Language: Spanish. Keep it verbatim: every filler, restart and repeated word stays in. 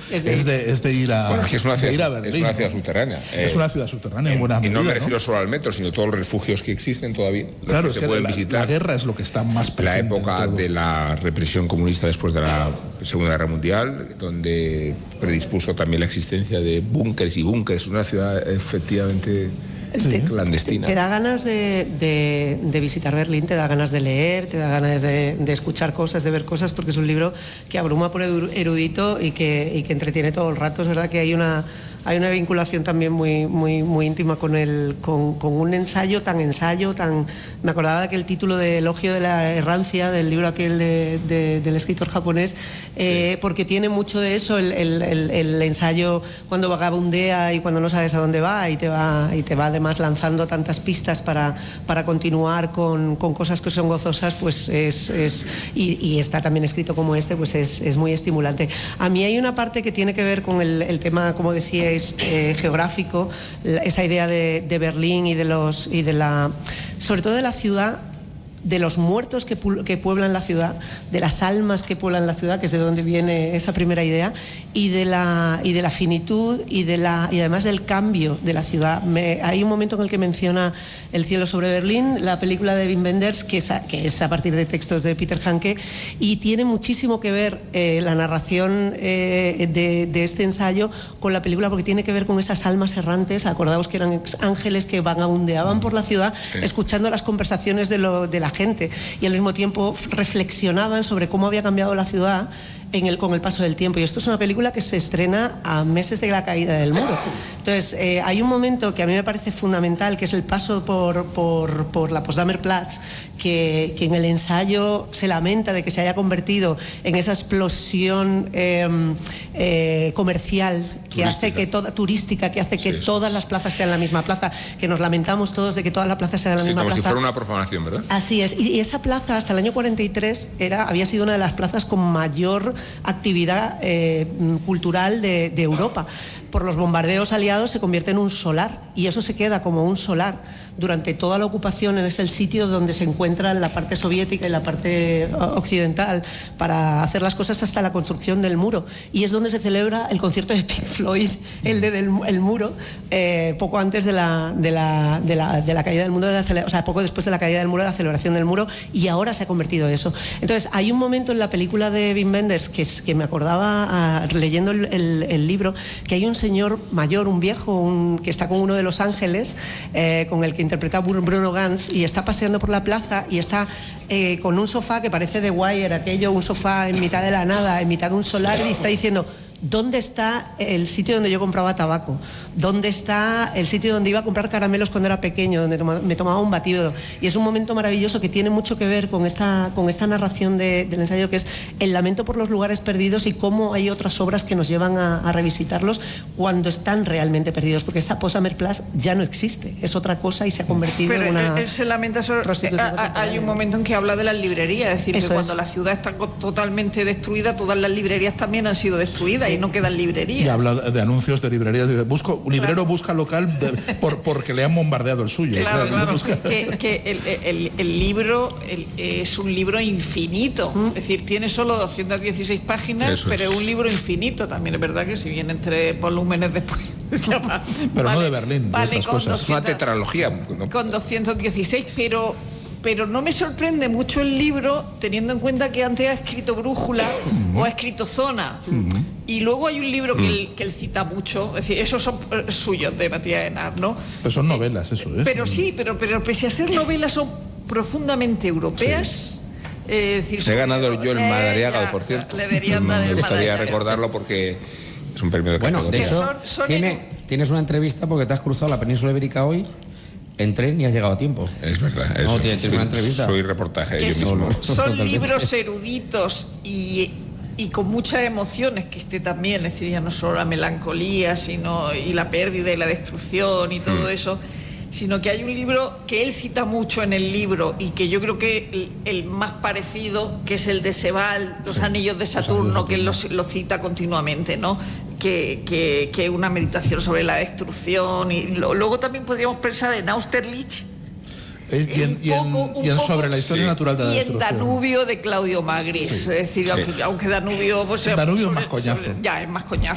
Es de, es de, es de ir a, bueno, es que es una ciudad, ir a Berlín. Es una ciudad subterránea. Es una ciudad subterránea, en buena medida. Y no me medida, refiero ¿no? solo al metro, sino todos los refugios que existen todavía. Los claro, que es se que pueden la, visitar. la guerra es lo que está más presente. La época de la represión comunista después de la Segunda Guerra Mundial, donde predispuso también la existencia de búnkeres y búnkeres. Una ciudad efectivamente... Sí. Clandestina. Te, te da ganas de, de, de visitar Berlín, te da ganas de leer, te da ganas de, de escuchar cosas, de ver cosas, porque es un libro que abruma por erudito y que, y que entretiene todo el rato. Es verdad que hay una, hay una vinculación también muy, muy, muy íntima con, el, con, con un ensayo tan ensayo, tan... Me acordaba de aquel título de Elogio de la errancia, del libro aquel de, de, del escritor japonés, eh, sí. porque tiene mucho de eso, el, el, el, el ensayo cuando vagabundea y cuando no sabes a dónde va y te va, y te va además lanzando tantas pistas para, para continuar con, con cosas que son gozosas, pues es, es y, y está también escrito como este, pues es, es muy estimulante. A mí hay una parte que tiene que ver con el, el tema, como decíais, eh, geográfico, esa idea de, de Berlín y de los y de la, sobre todo de la ciudad, de los muertos que, que pueblan la ciudad, de las almas que pueblan la ciudad, que es de donde viene esa primera idea, y de la, y de la finitud y, de la, y además del cambio de la ciudad. Me, hay un momento en el que menciona El cielo sobre Berlín, la película de Wim Wenders, que es a, que es a partir de textos de Peter Handke, y tiene muchísimo que ver eh, la narración eh, de, de este ensayo con la película, porque tiene que ver con esas almas errantes. Acordaos que eran ángeles que vagabundeaban por la ciudad, sí. escuchando las conversaciones de, lo, de la gente, y al mismo tiempo reflexionaban sobre cómo había cambiado la ciudad en el, con el paso del tiempo. Y esto es una película que se estrena a meses de la caída del muro. Entonces, eh, hay un momento que a mí me parece fundamental, que es el paso por, por, por la Potsdamer Platz, que, que en el ensayo se lamenta de que se haya convertido en esa explosión eh, eh, comercial que turística. hace que toda turística que hace que sí, todas las plazas sean la misma plaza, que nos lamentamos todos de que todas las plazas sean la sí, misma como plaza. Si fuera una profanación, ¿verdad? Así es. Y esa plaza hasta el año cuarenta y tres era, había sido una de las plazas con mayor actividad eh, cultural de, de Europa. Por los bombardeos aliados se convierte en un solar, y eso se queda como un solar durante toda la ocupación. Es el sitio donde se encuentra la parte soviética y la parte occidental para hacer las cosas hasta la construcción del muro, y es donde se celebra el concierto de Pink Floyd, el de del, el muro, eh, poco antes de la, de, la, de, la, de la caída del muro, de la, o sea, poco después de la caída del muro, de la celebración del muro, y ahora se ha convertido eso. Entonces, hay un momento en la película de Wim Wenders que, es, que me acordaba uh, leyendo el, el, el libro, que hay un señor mayor, un viejo, un, que está con uno de los ángeles, eh, con el que interpreta Bruno Ganz, y está paseando por la plaza y está eh, con un sofá que parece The Wire, aquello, un sofá en mitad de la nada, en mitad de un solar, y está diciendo: ¿dónde está el sitio donde yo compraba tabaco? ¿Dónde está el sitio donde iba a comprar caramelos cuando era pequeño, donde toma, me tomaba un batido? Y es un momento maravilloso que tiene mucho que ver con esta, con esta narración de, del ensayo, que es el lamento por los lugares perdidos y cómo hay otras obras que nos llevan a, a revisitarlos cuando están realmente perdidos, porque esa Potsdamer Platz ya no existe, es otra cosa y se ha convertido Pero en una... Él se lamenta sobre... Hay un momento en que habla de las librerías, es decir, Eso que cuando es. la ciudad está totalmente destruida, todas las librerías también han sido destruidas. Y no quedan librerías. Y habla de anuncios de librerías. Dice, busco, un librero claro. busca local de, por, porque le han bombardeado el suyo. Claro, o sea, claro. Busca... Que, que el, el, el libro el, es un libro infinito. ¿Mm? Es decir, tiene solo doscientas dieciséis páginas, Eso pero es. es un libro infinito. También es verdad que si vienen tres volúmenes después... va, pero vale, no de Berlín, de vale, otras cosas. Es una tetralogía. ¿No? Con doscientos dieciséis, pero... Pero no me sorprende mucho el libro, teniendo en cuenta que antes ha escrito Brújula uh-huh. o ha escrito Zona. Uh-huh. Y luego hay un libro que, uh-huh. él, que él cita mucho, es decir, esos son suyos, de Matías Enar, ¿no? Pero son novelas, eso es. Pero sí, pero, pero pese a ser novelas, son profundamente europeas. Sí. Eh, decir, Se he ganado yo el Madariaga, por cierto. Deberían dar el Me gustaría Madariaga. recordarlo porque es un premio de bueno, categoría. De hecho, son, son tiene, en... tienes una entrevista porque te has cruzado la península ibérica hoy en tren y has llegado a tiempo. Es verdad. Eso, no, tienes soy, una entrevista. Soy reportaje yo son, mismo. Son libros eruditos y, y con muchas emociones, que este también, es decir, ya no solo la melancolía, sino y la pérdida y la destrucción y todo mm. eso, sino que hay un libro que él cita mucho en el libro y que yo creo que el, el más parecido, que es el de Sebald, Los sí. Anillos de Saturno, que él lo, lo cita continuamente, ¿no? Que, que, que una meditación sobre la destrucción. Y lo, luego también podríamos pensar en Austerlitz y en, y en, poco, y en sobre poco, la historia sí. natural de la y destrucción. en Danubio de Claudio Magris, sí. es decir, sí. aunque, aunque Danubio pues, Danubio sobre, es más coñazo sobre, ya es más coñazo.